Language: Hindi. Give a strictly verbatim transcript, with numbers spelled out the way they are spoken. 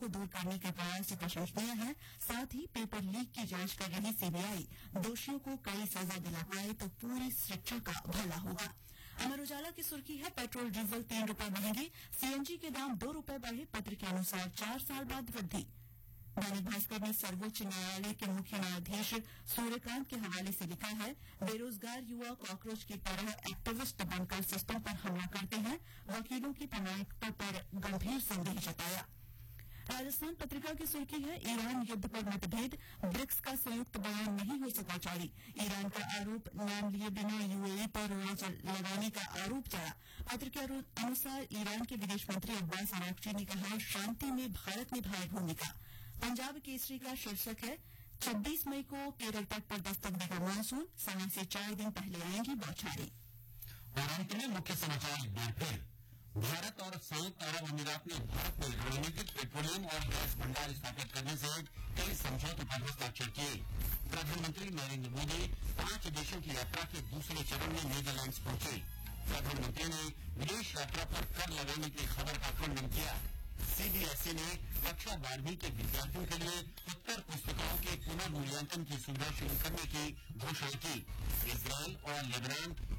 दूर करने के प्रयास प्रशंसनीय है। साथ ही पेपर लीक की जांच कर रही सीबीआई दोषियों को कड़ी सजा दिला पाए तो पूरी शिक्षा का भला होगा। अमर उजाला की सुर्खी है पेट्रोल डीजल तीन रूपये महंगे, सीएनजी के दाम दो रूपये बढ़े, पत्र के अनुसार चार साल बाद वृद्धि। दैनिक भास्कर ने सर्वोच्च न्यायालय के मुख्य न्यायाधीश सूर्यकांत के हवाले से लिखा है, बेरोजगार युवा कॉकरोच की तरह एक्टिविस्ट बनकर सिस्टम पर हमला करते हैं, वकीलों की प्रामाणिकता पर गंभीर संदेह जताया। राजस्थान पत्रिका की सुर्खी है, ईरान युद्ध पर मतभेद, ब्रिक्स का संयुक्त बयान नहीं हो सका जारी। ईरान का आरोप, नाम लिए बिना यूएई पर रोक लगाने का आरोप चढ़ा। पत्र के अनुसार ईरान के विदेश मंत्री अब्बास अरागची ने कहा, शांति में भारत निभाए भूमिका। पंजाब केसरी का शीर्षक है, छब्बीस मई को केरल तट पर दस्तक देगा मानसून, समय से चार दिन पहले आएंगी बौछारें। और अंत में मुख्य समाचार एक बार फिर। भारत और संयुक्त अरब अमीरात ने भारत में रणनीतिक पेट्रोलियम और गैस भंडार स्थापित करने से कई समझौतों पर हस्ताक्षर किए। प्रधानमंत्री नरेंद्र मोदी पांच देशों की यात्रा के दूसरे चरण में नीदरलैंड्स पहुंचे। प्रधानमंत्री ने विदेश यात्रा पर कर लगाने की खबर का खंडन किया। सीबीएसई ने कक्षा बारहवीं के विद्यार्थियों के लिए उत्तर पुस्तिकाओं के पुनर्मूल्यांकन की सुविधा शुरू करने की घोषणा की। इजरायल और लेबनान